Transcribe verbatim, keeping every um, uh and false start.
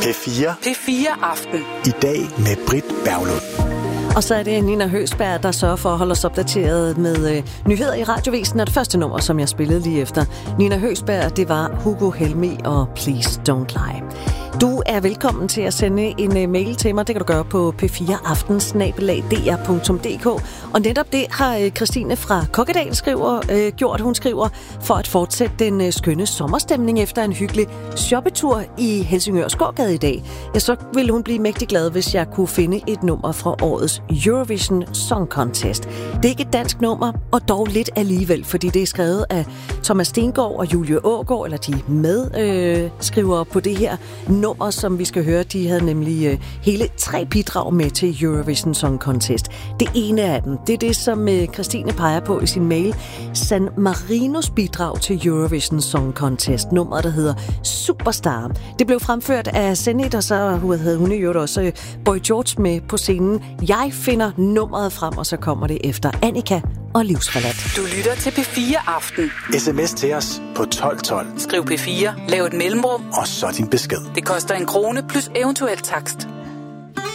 P fire. P fire Aften. I dag med Britt Berglund. Og så er det Nina Høgsberg, der sørger for at holde os opdateret med øh, nyheder i radiovæsen. Og det første nummer, som jeg spillede lige efter Nina Høgsberg, det var Hugo Helmi og Please Don't Lie. Du er velkommen til at sende en uh, mail til mig. Det kan du gøre på p fire aften snabel-a d r punktum d k. Og netop det har uh, Christine fra Kokkedal skriver, uh, gjort. Hun skriver, for at fortsætte den uh, skønne sommerstemning efter en hyggelig shoppetur i Helsingør Skårgade i dag. Ja, så ville hun blive mægtig glad, hvis jeg kunne finde et nummer fra årets Eurovision Song Contest. Det er ikke et dansk nummer, og dog lidt alligevel, fordi det er skrevet af Thomas Stengaard og Julie Aagaard, eller de medskrivere øh, på det her nummer, som vi skal høre. De havde nemlig øh, hele tre bidrag med til Eurovision Song Contest. Det ene af dem, det er det, som øh, Christine peger på i sin mail. San Marinos bidrag til Eurovision Song Contest. Nummeret, der hedder Superstar. Det blev fremført af Zenit, og så havde hun jo også øh, Boy George med på scenen. Jeg finder nummeret frem, og så kommer det efter Annika og Livsforladt. Du lytter til P fire Aften. S M S til os på tolv tolv. Skriv P fire, lav et mellemrum, og så din besked. det koster en krone plus eventuel takst.